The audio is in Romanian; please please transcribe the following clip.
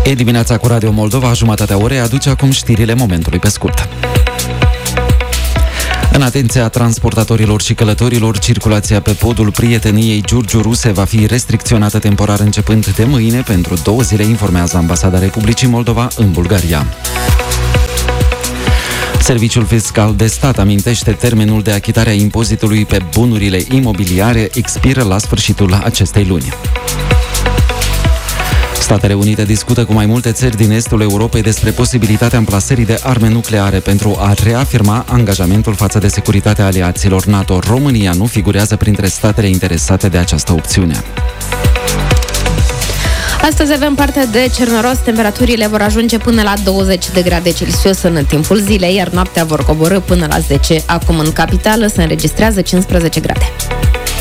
E dimineața cu Radio Moldova, jumătatea orei aduce acum știrile momentului pe scurt. În atenția transportatorilor și călătorilor, circulația pe podul Prieteniei Giurgiu-Ruse va fi restricționată temporar începând de mâine pentru 2 zile, informează Ambasada Republicii Moldova în Bulgaria. Serviciul Fiscal de Stat amintește termenul de achitare a impozitului pe bunurile imobiliare expiră la sfârșitul acestei luni. Statele Unite discută cu mai multe țări din estul Europei despre posibilitatea amplasării de arme nucleare pentru a reafirma angajamentul față de securitatea aliaților NATO. România nu figurează printre statele interesate de această opțiune. Astăzi avem parte de cer noros, temperaturile vor ajunge până la 20 de grade Celsius în timpul zilei, iar noaptea vor coborî până la 10. Acum în capitală se înregistrează 15 grade.